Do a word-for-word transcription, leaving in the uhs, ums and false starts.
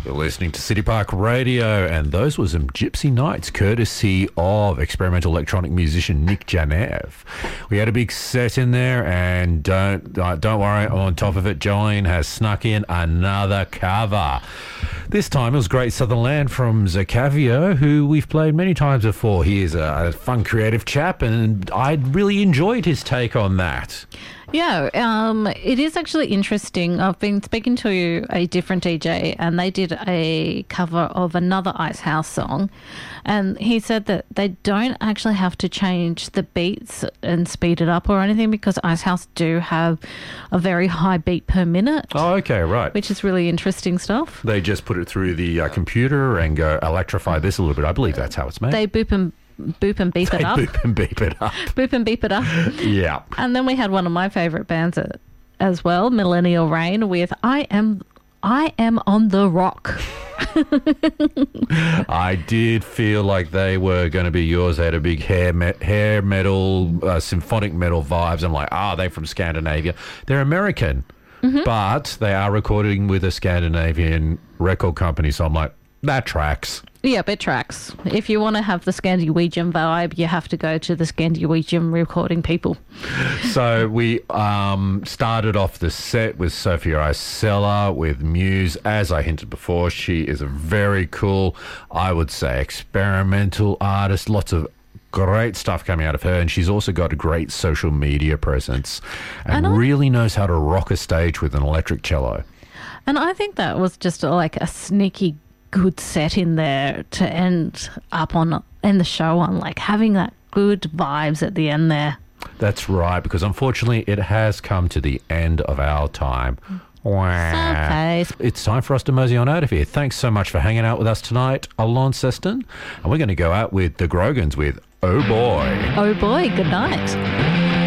You're listening to City Park Radio, and those were some Gypsy Nights, courtesy of experimental electronic musician Nick Janev. We had a big set in there, and don't uh, don't worry, on top of it, Jolene has snuck in another cover. This time it was Great Southern Land from Zacavio, who we've played many times before. He is a fun, creative chap, and I really enjoyed his take on that. Yeah, um, it is actually interesting. I've been speaking to a different D J, and they did a cover of another Icehouse song, and he said that they don't actually have to change the beats and speed it up or anything, because Icehouse do have a very high beat per minute. Oh, okay, right. Which is really interesting stuff. They just put it through the uh, computer and go electrify this a little bit. I believe that's how it's made. They boop and boop and beep they it up. Boop and beep it up. Boop and beep it up. Yeah. And then we had one of my favourite bands as well, Millennial Rain, with I Am I Am on the Rock. I did feel like they were going to be yours. They had a big hair me- hair metal, uh, symphonic metal vibes. I'm like, ah, oh, they're from Scandinavia. They're American, mm-hmm. but they are recording with a Scandinavian record company. So I'm like, that tracks. Yep, it tracks. If you want to have the Scandinavian vibe, you have to go to the Scandinavian recording people. So we um, started off the set with Sophia Isella with Muse. As I hinted before, she is a very cool, I would say, experimental artist. Lots of great stuff coming out of her, and she's also got a great social media presence and, and I, really knows how to rock a stage with an electric cello. And I think that was just like a sneaky good set in there to end up on, end the show on, like having that good vibes at the end there. That's right, because unfortunately it has come to the end of our time. Wow. Okay. It's time for us to mosey on out of here. Thanks so much for hanging out with us tonight, Alonseston. And we're going to go out with the Grogans with Oh Boy. Oh Boy, good night.